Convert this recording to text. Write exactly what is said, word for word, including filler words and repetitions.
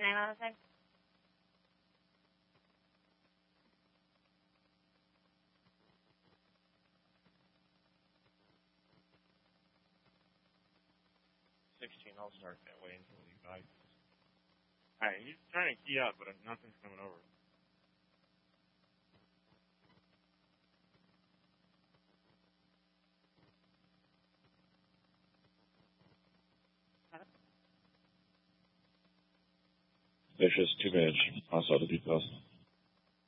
the name of the thing? sixteen, I'll start that way until he bites. Alright, he's trying to key up, but nothing's coming over. Vicious, two minutes. I'll start the details.